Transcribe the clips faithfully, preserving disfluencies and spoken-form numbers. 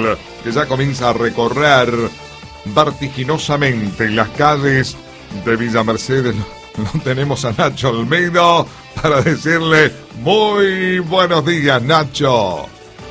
Sol, que ya comienza a recorrer vertiginosamente las calles de Villa Mercedes. No tenemos a Nacho Almeida para decirle muy buenos días, Nacho.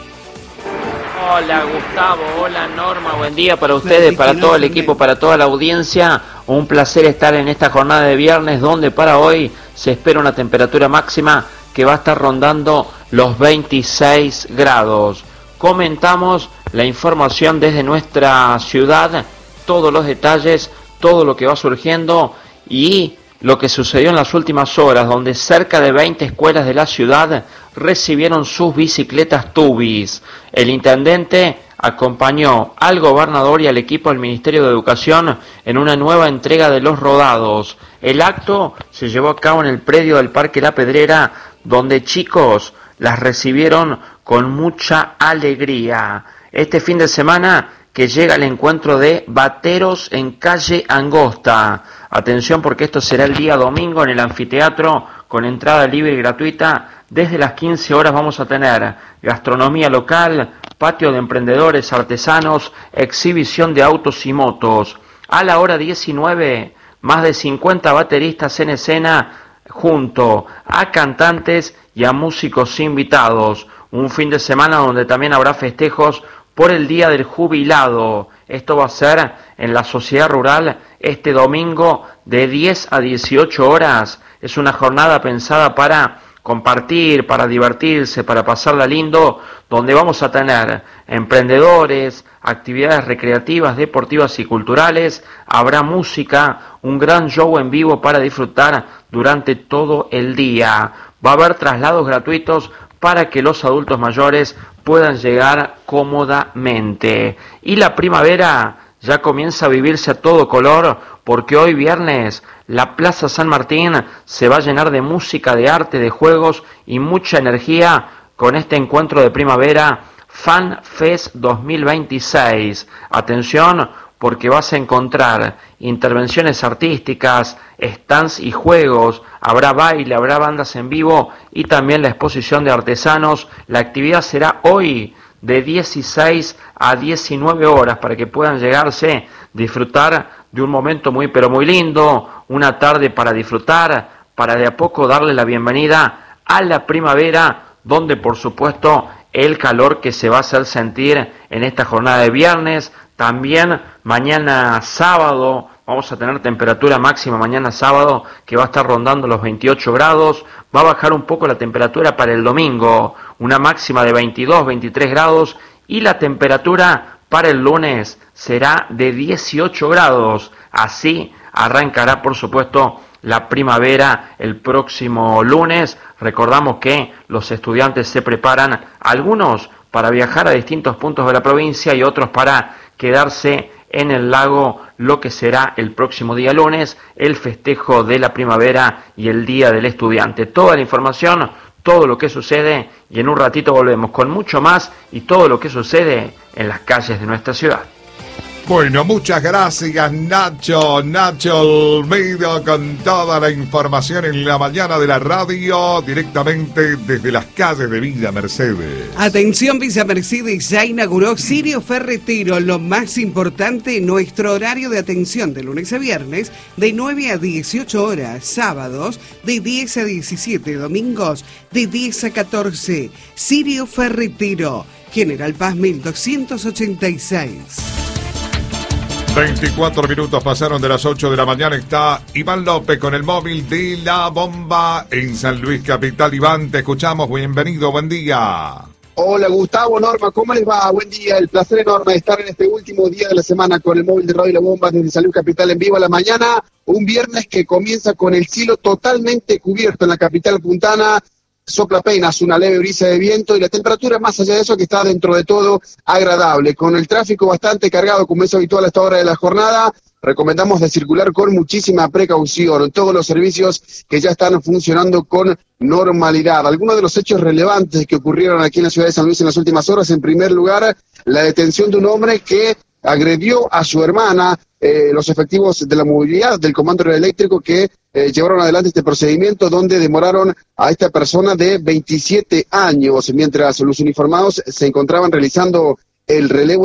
Hola Gustavo, hola Norma, buen día para ustedes, para todo el equipo, para toda la audiencia. Un placer estar en esta jornada de viernes donde para hoy se espera una temperatura máxima que va a estar rondando los veintiséis grados. Comentamos la información desde nuestra ciudad, todos los detalles, todo lo que va surgiendo y lo que sucedió en las últimas horas, donde cerca de veinte escuelas de la ciudad recibieron sus bicicletas Tubis. El intendente acompañó al gobernador y al equipo del Ministerio de Educación en una nueva entrega de los rodados. El acto se llevó a cabo en el predio del Parque La Pedrera, donde chicos las recibieron con mucha alegría. Este fin de semana que llega el encuentro de bateros en calle Angosta. Atención porque esto será el día domingo en el anfiteatro con entrada libre y gratuita. Desde las quince horas vamos a tener gastronomía local, patio de emprendedores, artesanos, exhibición de autos y motos. A la hora diecinueve, más de cincuenta bateristas en escena junto a cantantes y a músicos invitados. Un fin de semana donde también habrá festejos por el Día del Jubilado. Esto va a ser en la Sociedad Rural este domingo de diez a dieciocho horas. Es una jornada pensada para compartir, para divertirse, para pasarla lindo, donde vamos a tener emprendedores, actividades recreativas, deportivas y culturales. Habrá música, un gran show en vivo para disfrutar durante todo el día. Va a haber traslados gratuitos para que los adultos mayores puedan llegar cómodamente. Y la primavera ya comienza a vivirse a todo color, porque hoy viernes la Plaza San Martín se va a llenar de música, de arte, de juegos y mucha energía con este encuentro de primavera Fan Fest dos mil veintiséis. Atención, porque vas a encontrar intervenciones artísticas, stands y juegos, habrá baile, habrá bandas en vivo y también la exposición de artesanos. La actividad será hoy de dieciséis a diecinueve horas para que puedan llegarse, disfrutar de un momento muy pero muy lindo, una tarde para disfrutar, para de a poco darle la bienvenida a la primavera, donde por supuesto el calor que se va a hacer sentir en esta jornada de viernes. También mañana sábado vamos a tener temperatura máxima mañana sábado que va a estar rondando los veintiocho grados. Va a bajar un poco la temperatura para el domingo, una máxima de veintidós, veintitrés grados, y la temperatura para el lunes será de dieciocho grados. Así arrancará, por supuesto, la primavera el próximo lunes. Recordamos que los estudiantes se preparan, algunos para viajar a distintos puntos de la provincia y otros para quedarse en el lago, lo que será el próximo día lunes, el festejo de la primavera y el Día del Estudiante. Toda la información, todo lo que sucede, y en un ratito volvemos con mucho más y todo lo que sucede en las calles de nuestra ciudad. Bueno, muchas gracias Nacho, Nacho Almeida con toda la información en la mañana de la radio, directamente desde las calles de Villa Mercedes. Atención, Villa Mercedes ya inauguró Sirio Ferretero, lo más importante, nuestro horario de atención de lunes a viernes de nueve a dieciocho horas, sábados de diez a diecisiete, domingos de diez a catorce. Sirio Ferretero, General Paz mil doscientos ochenta y seis. veinticuatro minutos pasaron de las ocho de la mañana. Está Iván López con el móvil de La Bomba en San Luis Capital. Iván, te escuchamos. Bienvenido, buen día. Hola Gustavo, Norma, ¿cómo les va? Buen día, el placer enorme de estar en este último día de la semana con el móvil de Radio La Bomba desde San Luis Capital en vivo a la mañana. Un viernes que comienza con el cielo totalmente cubierto en la capital puntana. Sopla apenas una leve brisa de viento y la temperatura, más allá de eso, que está dentro de todo agradable. Con el tráfico bastante cargado, como es habitual a esta hora de la jornada, recomendamos de circular con muchísima precaución. Todos los servicios que ya están funcionando con normalidad. Algunos de los hechos relevantes que ocurrieron aquí en la ciudad de San Luis en las últimas horas: en primer lugar, la detención de un hombre que agredió a su hermana. Eh, los efectivos de la movilidad del Comando Eléctrico que eh, llevaron adelante este procedimiento, donde demoraron a esta persona de veintisiete años, mientras los uniformados se encontraban realizando el relevo